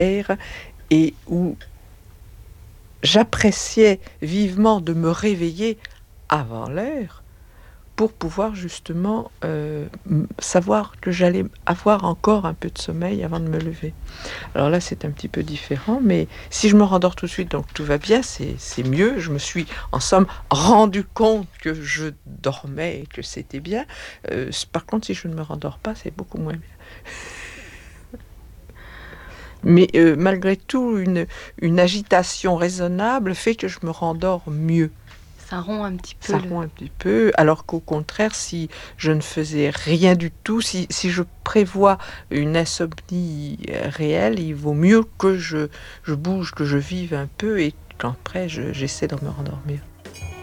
et où j'appréciais vivement de me réveiller avant l'heure pour pouvoir justement, savoir que j'allais avoir encore un peu de sommeil avant de me lever. Alors là, c'est un petit peu différent, mais si je me rendors tout de suite, donc tout va bien, c'est mieux. Je me suis, en somme, rendu compte que je dormais et que c'était bien. Par contre, si je ne me rendors pas, c'est beaucoup moins bien. Mais, malgré tout, une agitation raisonnable fait que je me rendors mieux. Ça rompt un petit peu Ça le rompt un petit peu, alors qu'au contraire, si je ne faisais rien du tout, si je prévois une insomnie, réelle, il vaut mieux que je bouge, que je vive un peu et qu'après j'essaie de me rendormir.